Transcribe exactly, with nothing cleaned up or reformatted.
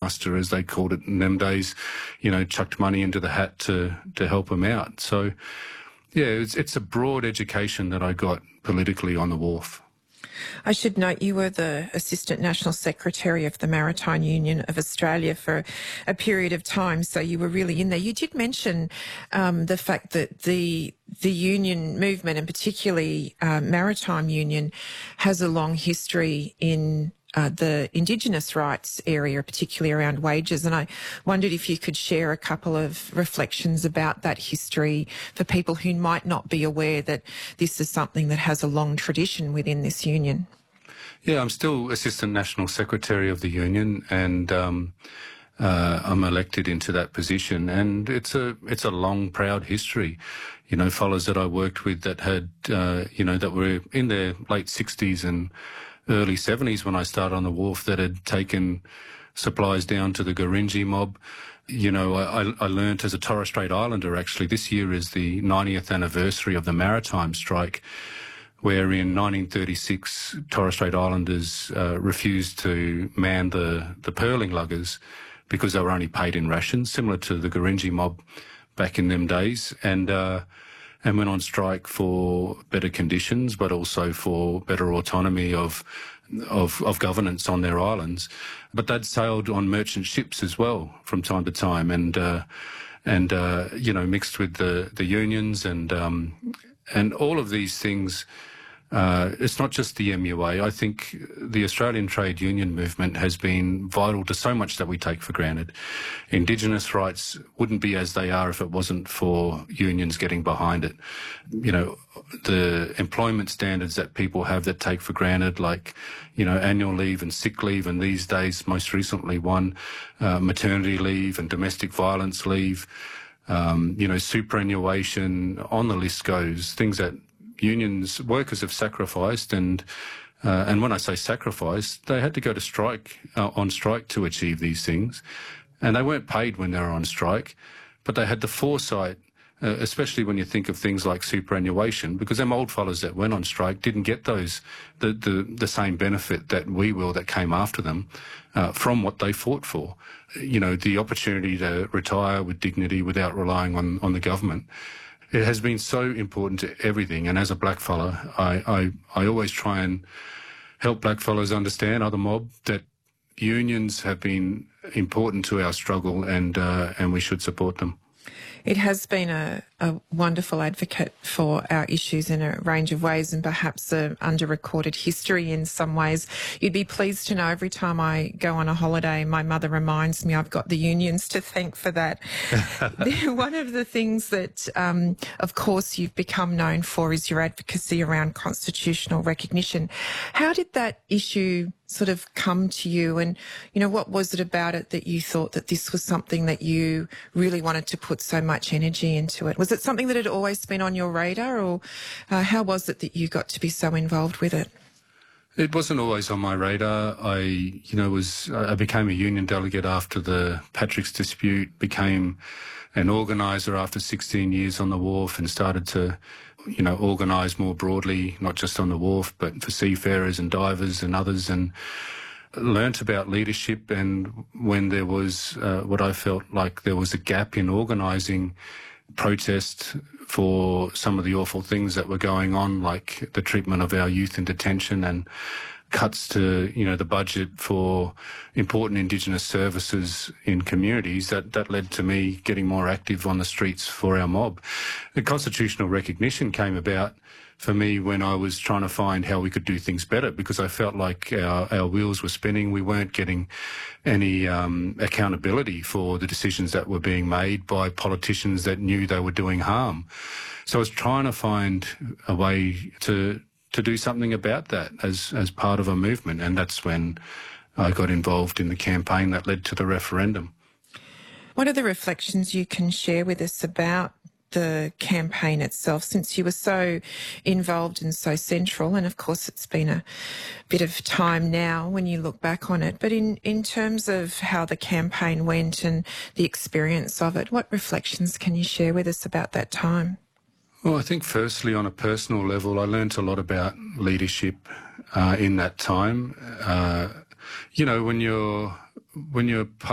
muster, as they called it in them days, you know, chucked money into the hat to, to help them out. So, yeah, it's, it's a broad education that I got politically on the wharf. I should note you were the Assistant National Secretary of the Maritime Union of Australia for a period of time, so you were really in there. You did mention um, the fact that the the union movement, and particularly uh, Maritime Union, has a long history in uh, the Indigenous rights area, particularly around wages. And I wondered if you could share a couple of reflections about that history for people who might not be aware that this is something that has a long tradition within this union. Yeah, I'm still Assistant National Secretary of the union, and um, uh, I'm elected into that position. And it's a it's a long, proud history. You know, fellows that I worked with that had, uh, you know, that were in their late sixties and early seventies when I started on the wharf, that had taken supplies down to the Gurindji mob. You know, I, I learnt as a Torres Strait Islander, actually, this year is the ninetieth anniversary of the maritime strike, where in nineteen thirty-six, Torres Strait Islanders uh, refused to man the, the pearling luggers because they were only paid in rations, similar to the Gurindji mob back in them days, and uh, and went on strike for better conditions, but also for better autonomy of of, of governance on their islands. But they'd sailed on merchant ships as well from time to time, and uh, and uh, you know, mixed with the the unions and um, and all of these things. Uh, it's not just the M U A. I think the Australian trade union movement has been vital to so much that we take for granted. Indigenous rights wouldn't be as they are if it wasn't for unions getting behind it. You know, the employment standards that people have that take for granted, like, you know, annual leave and sick leave, and these days, most recently one, uh, maternity leave and domestic violence leave, um, you know, superannuation, on the list goes, things that unions, workers have sacrificed, and uh, and when I say sacrificed, they had to go to strike, uh, on strike to achieve these things, and they weren't paid when they were on strike, but they had the foresight, uh, especially when you think of things like superannuation, because them old fellas that went on strike didn't get those the the, the same benefit that we will that came after them uh, from what they fought for. You know, the opportunity to retire with dignity without relying on on the government. It has been so important to everything, and as a blackfella, I, I, I always try and help blackfellas understand, other mob, that unions have been important to our struggle, and uh, and we should support them. It has been a, a wonderful advocate for our issues in a range of ways, and perhaps a under-recorded history in some ways. You'd be pleased to know every time I go on a holiday, my mother reminds me I've got the unions to thank for that. One of the things that, um, of course, you've become known for is your advocacy around constitutional recognition. How did that issue sort of come to you, and, you know, what was it about it that you thought that this was something that you really wanted to put so much energy into it? Was it something that had always been on your radar, or uh, how was it that you got to be so involved with it? It wasn't always on my radar. I, you know, was I became a union delegate after the Patrick's dispute, became an organiser after sixteen years on the wharf, and started to, you know, organise more broadly, not just on the wharf, but for seafarers and divers and others, and learnt about leadership. And when there was uh, what I felt like there was a gap in organising protest for some of the awful things that were going on, like the treatment of our youth in detention and cuts to, you know, the budget for important Indigenous services in communities, that, that led to me getting more active on the streets for our mob. The constitutional recognition came about for me when I was trying to find how we could do things better, because I felt like our, our wheels were spinning. We weren't getting any um, accountability for the decisions that were being made by politicians that knew they were doing harm. So I was trying to find a way to to do something about that as as part of a movement, and that's when I got involved in the campaign that led to the referendum. What are the reflections you can share with us about the campaign itself, since you were so involved and so central? And of course it's been a bit of time now when you look back on it, but in, in terms of how the campaign went and the experience of it, what reflections can you share with us about that time? Well, I think firstly, on a personal level, I learnt a lot about leadership uh, in that time. Uh, you know, when you're when you're